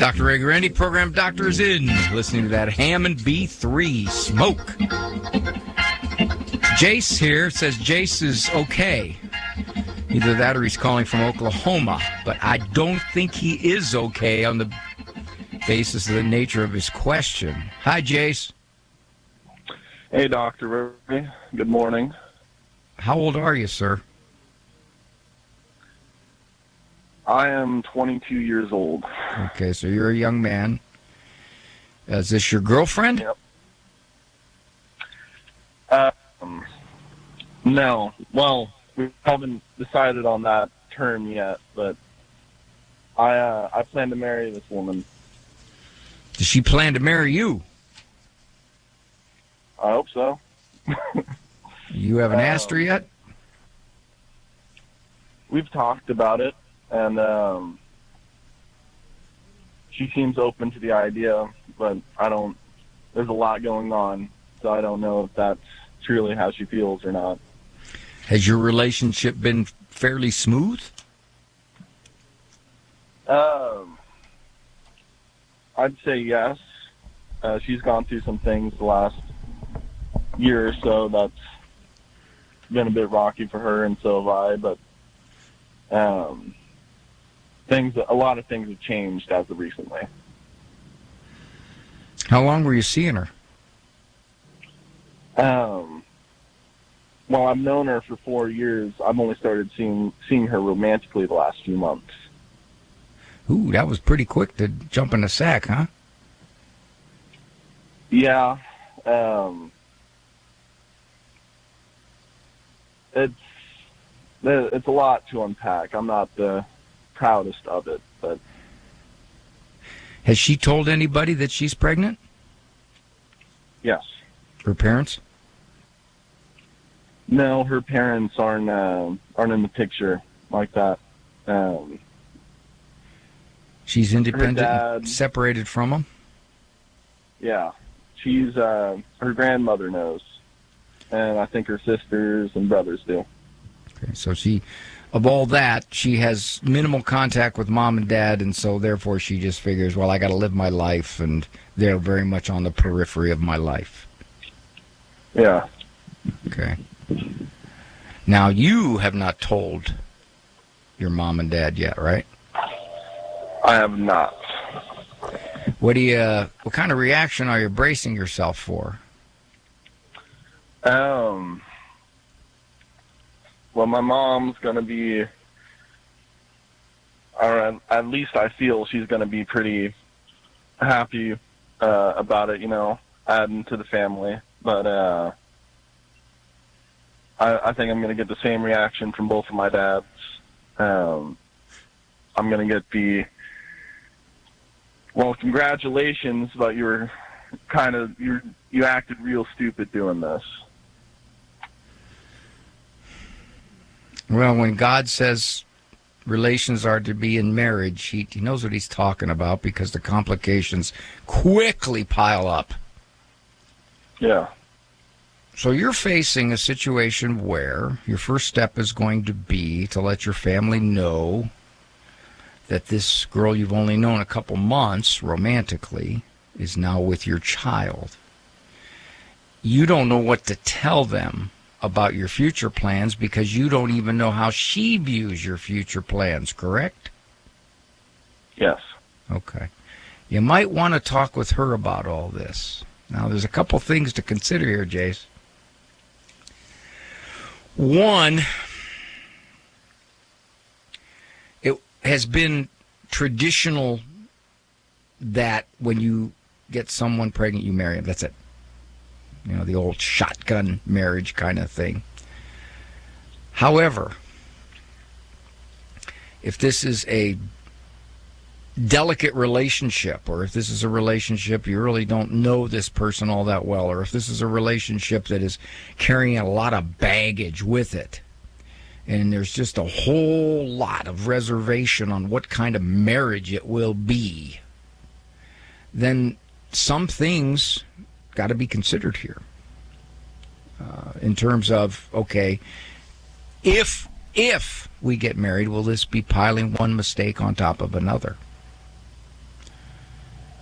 Dr. Ray Guarendi, program doctor, is in. Listening to that Hammond B3 smoke. Jace here says Jace is okay. Either that or he's calling from Oklahoma. But I don't think he is okay on the basis of the nature of his question. Hi, Jace. Hey, Dr. Ray. Good morning. How old are you, sir? I am 22 years old. Okay, so you're a young man. Is this your girlfriend? Yep. No. Well, we haven't decided on that term yet, but I plan to marry this woman. Does she plan to marry you? I hope so. You haven't asked her yet? We've talked about it, and she seems open to the idea, but there's a lot going on, so I don't know if that's truly how she feels or not. Has your relationship been fairly smooth? I'd say yes. She's gone through some things the last year or so that's been a bit rocky for her, and so have I, but a lot of things have changed as of recently. How long were you seeing her? Well, I've known her for 4 years. I've only started seeing her romantically the last few months. Ooh, that was pretty quick to jump in the sack, huh? Yeah. It's a lot to unpack. I'm not the proudest of it, but... Has she told anybody that she's pregnant? Yes. Her parents? No, her parents aren't in the picture like that. She's independent, her dad, and separated from them? Yeah. She's her grandmother knows, and I think her sisters and brothers do. Okay, so of all that, she has minimal contact with mom and dad, and so therefore she just figures, well, I got to live my life, and they're very much on the periphery of my life. Yeah. Okay. Now, you have not told your mom and dad yet, right? I have not. What kind of reaction are you bracing yourself for? Well, my mom's going to be, or at least I feel she's going to be pretty happy about it, adding to the family. But I think I'm going to get the same reaction from both of my dads. I'm going to get well, congratulations, but you acted real stupid doing this. Well, when God says relations are to be in marriage, he knows what he's talking about, because the complications quickly pile up. Yeah. So you're facing a situation where your first step is going to be to let your family know that this girl you've only known a couple months romantically is now with your child. You don't know what to tell them about your future plans because you don't even know how she views your future plans, correct? Yes. Okay. You might want to talk with her about all this. Now, there's a couple things to consider here, Jace. One, it has been traditional that when you get someone pregnant, you marry them. That's it. The old shotgun marriage kind of thing. However, if this is a delicate relationship, or if this is a relationship you really don't know this person all that well, or if this is a relationship that is carrying a lot of baggage with it, and there's just a whole lot of reservation on what kind of marriage it will be, then some things got to be considered here. In terms of, okay, if we get married, will this be piling one mistake on top of another?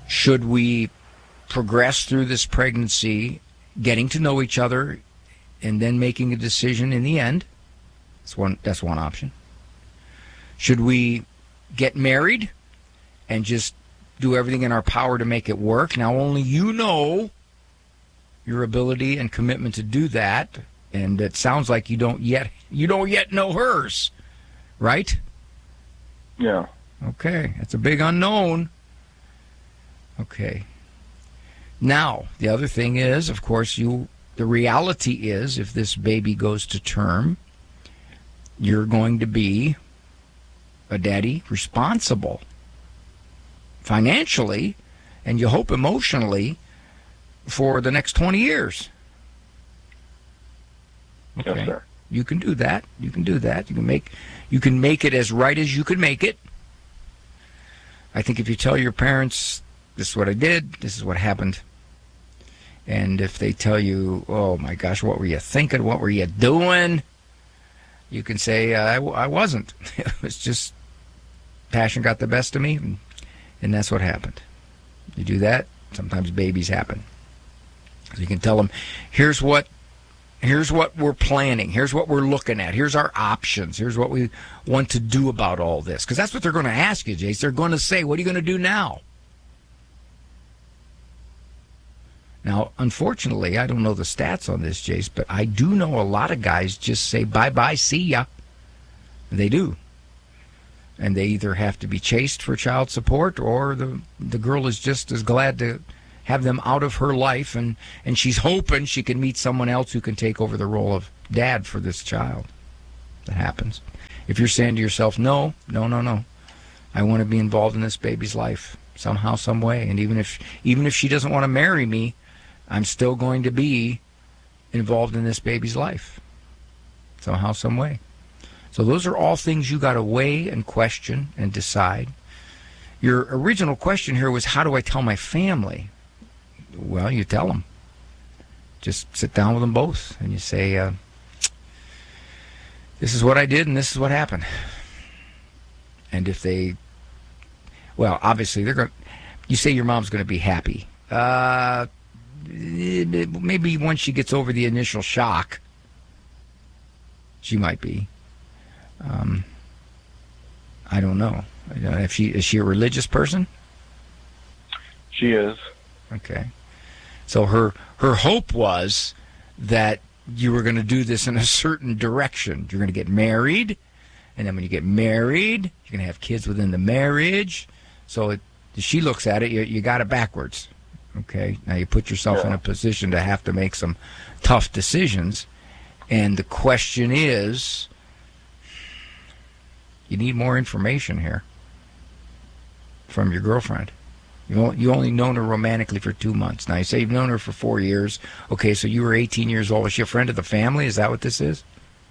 Should we progress through this pregnancy, getting to know each other, and then making a decision in the end? That's one option. Should we get married and just do everything in our power to make it work? Now, only you know your ability and commitment to do that, and it sounds like you don't yet know hers, right? Yeah. Okay, that's a big unknown. Okay. Now, the other thing is, of course, the reality is, if this baby goes to term, you're going to be a daddy responsible financially, and you hope emotionally, for the next 20 years. Okay. Yes, sir. You can do that. You can do that. You can make it as right as you can make it. I think if you tell your parents, this is what I did, this is what happened, and if they tell you, oh my gosh, what were you thinking? What were you doing? You can say, I wasn't. It was just passion got the best of me, and that's what happened. You do that, sometimes babies happen. So you can tell them, here's what we're planning, here's what we're looking at, here's our options, here's what we want to do about all this. Because that's what they're going to ask you, Jace. They're going to say, what are you going to do now? Now, unfortunately, I don't know the stats on this, Jace, but I do know a lot of guys just say, bye-bye, see ya. They do. And they either have to be chased for child support, or the girl is just as glad to have them out of her life, and she's hoping she can meet someone else who can take over the role of dad for this child. That happens. If you're saying to yourself, no, I want to be involved in this baby's life somehow, some way, and even if she doesn't want to marry me, I'm still going to be involved in this baby's life somehow, some way. So those are all things you got to weigh and question and decide. Your original question here was, how do I tell my family? Well, you tell them. Just sit down with them both, and you say, this is what I did, and this is what happened. And if they, well, obviously you say your mom's going to be happy. Maybe once she gets over the initial shock, she might be. I don't know. Is she a religious person? She is. Okay. So her hope was that you were going to do this in a certain direction. You're going to get married, and then when you get married, you're going to have kids within the marriage. So she looks at it, you got it backwards. Okay. Now you put yourself in a position to have to make some tough decisions, and the question is, you need more information here from your girlfriend. You only known her romantically for 2 months. Now, you say you've known her for 4 years. Okay, so you were 18 years old. Is she a friend of the family? Is that what this is?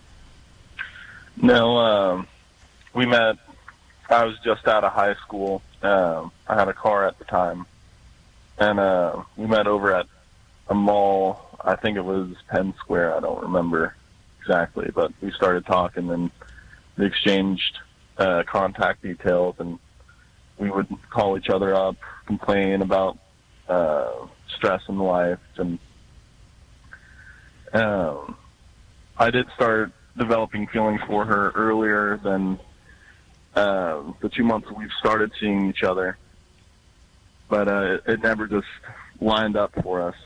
No, we met, I was just out of high school. I had a car at the time. And we met over at a mall. I think it was Penn Square. I don't remember exactly. But we started talking, and we exchanged contact details, and we would call each other up, complain about stress in life, and I did start developing feelings for her earlier than the 2 months we've started seeing each other, but it never just lined up for us.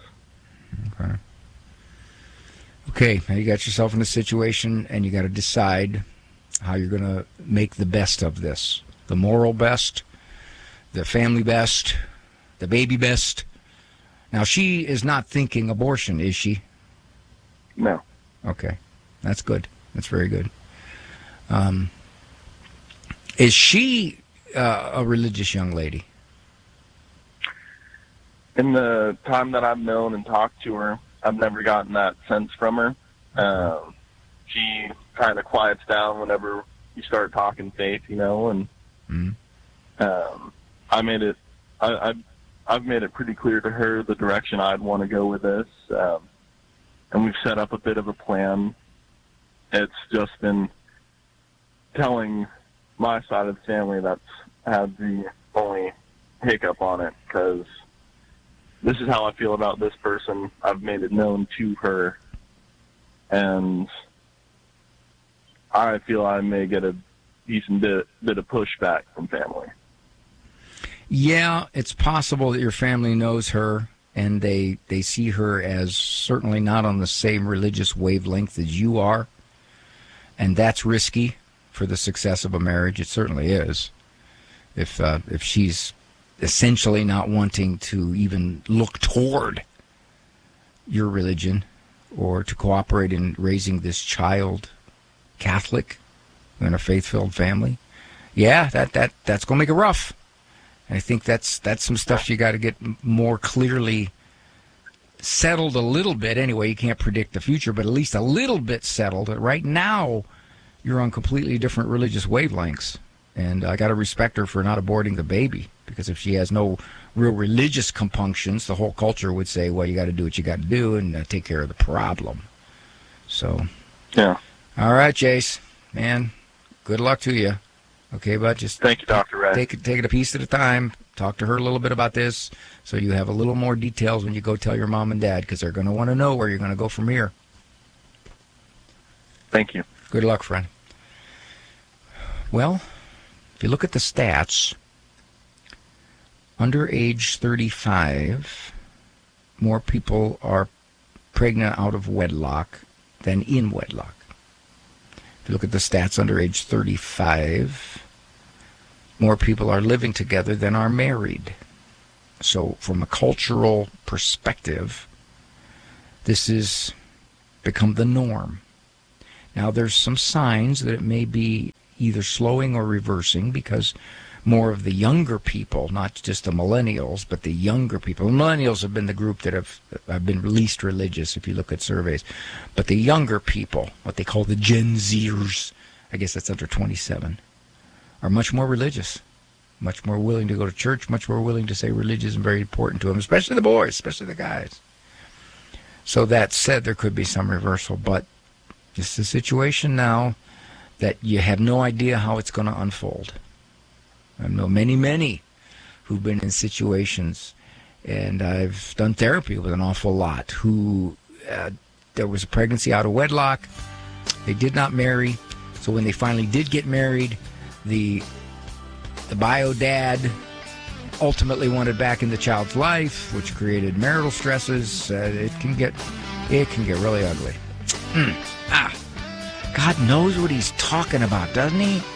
Okay, now you got yourself in a situation, and you got to decide how you're going to make the best of this. The moral best, the family best, the baby best. Now, she is not thinking abortion, is she? No. Okay. That's good. That's very good. Is she a religious young lady? In the time that I've known and talked to her, I've never gotten that sense from her. She kind of quiets down whenever you start talking faith, and I've made it pretty clear to her the direction I'd want to go with this, and we've set up a bit of a plan. It's just been telling my side of the family that's had the only hiccup on it, because this is how I feel about this person. I've made it known to her, and I feel I may get a decent bit of pushback from family. Yeah, it's possible that your family knows her, and they see her as certainly not on the same religious wavelength as you are, and that's risky for the success of a marriage. It certainly is. If she's essentially not wanting to even look toward your religion or to cooperate in raising this child Catholic in a faith-filled family, yeah, that's going to make it rough. And I think that's some stuff you got to get more clearly settled a little bit. Anyway, you can't predict the future, but at least a little bit settled. Right now, you're on completely different religious wavelengths. And I got to respect her for not aborting the baby, because if she has no real religious compunctions, the whole culture would say, well, you got to do what you got to do and take care of the problem. So, yeah. All right, Jace, man, good luck to you. Okay, bud, just thank you, Dr. Ray. Take it a piece at a time. Talk to her a little bit about this so you have a little more details when you go tell your mom and dad, because they're going to want to know where you're going to go from here. Thank you. Good luck, friend. Well, if you look at the stats, under age 35, more people are pregnant out of wedlock than in wedlock. If you look at the stats under age 35, more people are living together than are married. So from a cultural perspective, this has become the norm. Now, there's some signs that it may be either slowing or reversing, because more of the younger people, not just the millennials, but the younger people. The millennials have been the group that have been least religious, if you look at surveys. But the younger people, what they call the Gen Zers, I guess that's under 27, are much more religious, much more willing to go to church, much more willing to say religion is very important to them, especially the boys, especially the guys. So that said, there could be some reversal, but it's a situation now that you have no idea how it's going to unfold. I know many who've been in situations, and I've done therapy with an awful lot, who there was a pregnancy out of wedlock. They did not marry. So when they finally did get married, the bio dad ultimately wanted back in the child's life, which created marital stresses. It can get really ugly. God knows what he's talking about, doesn't he?